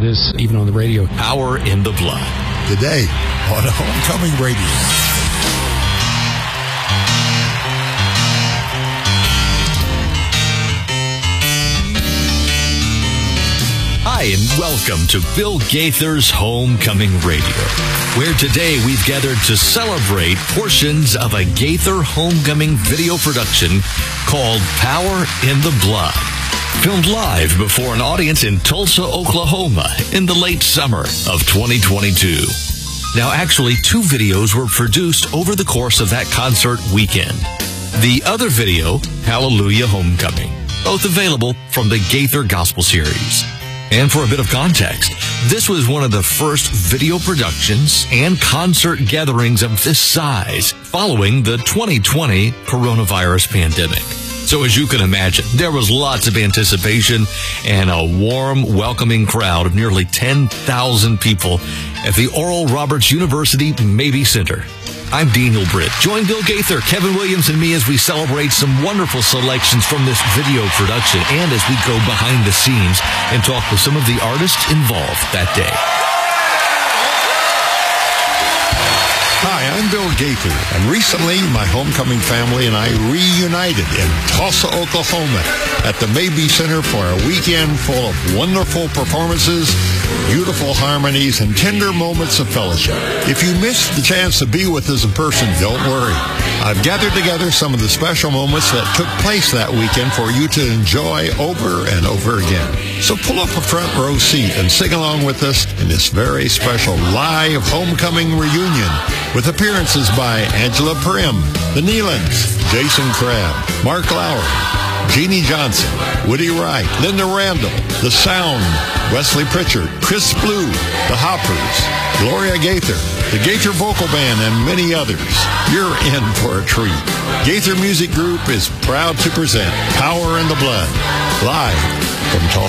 this even on the radio. Power in the Blood. Today on Homecoming Radio. Hi, and welcome to Bill Gaither's Homecoming Radio, where today we've gathered to celebrate portions of a Gaither Homecoming video production called Power in the Blood, filmed live before an audience in Tulsa, Oklahoma in the late summer of 2022. Now, actually, 2 videos were produced over the course of that concert weekend. The other video, Hallelujah Homecoming, both available from the Gaither Gospel Series. And for a bit of context, this was one of the first video productions and concert gatherings of this size following the 2020 coronavirus pandemic. So as you can imagine, there was lots of anticipation and a warm, welcoming crowd of nearly 10,000 people at the Oral Roberts University Mabee Center. I'm Dean Hilbritt. Join Bill Gaither, Kevin Williams, and me as we celebrate some wonderful selections from this video production and as we go behind the scenes and talk with some of the artists involved that day. Hi, I'm Bill Gaither, and recently my homecoming family and I reunited in Tulsa, Oklahoma at the Mabee Center for a weekend full of wonderful performances, beautiful harmonies, and tender moments of fellowship. If you missed the chance to be with us in person, don't worry. I've gathered together some of the special moments that took place that weekend for you to enjoy over and over again. So pull up a front row seat and sing along with us in this very special live homecoming reunion with appearances by Angela Prim, the Nealons, Jason Crabb, Mark Lowry, Jeannie Johnson, Woody Wright, Linda Randall, The Sound, Wesley Pritchard, Chris Blue, The Hoppers, Gloria Gaither, the Gaither Vocal Band, and many others. You're in for a treat. Gaither Music Group is proud to present Power in the Blood, live from Tulsa.